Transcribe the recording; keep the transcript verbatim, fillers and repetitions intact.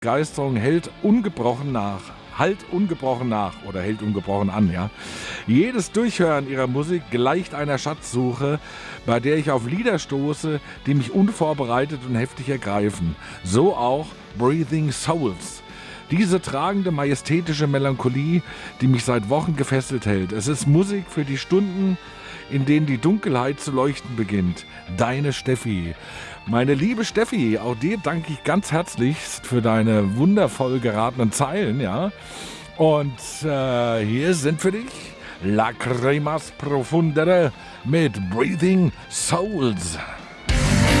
Begeisterung hält ungebrochen nach. Halt ungebrochen nach oder hält ungebrochen an, ja. Jedes Durchhören ihrer Musik gleicht einer Schatzsuche, bei der ich auf Lieder stoße, die mich unvorbereitet und heftig ergreifen. So auch Breathing Souls. Diese tragende, majestätische Melancholie, die mich seit Wochen gefesselt hält. Es ist Musik für die Stunden, in denen die Dunkelheit zu leuchten beginnt. Deine Steffi. Meine liebe Steffi, auch dir danke ich ganz herzlichst für deine wundervoll geratenen Zeilen, ja. Und äh, hier sind für dich Lacrimas Profundere mit Breathing Souls.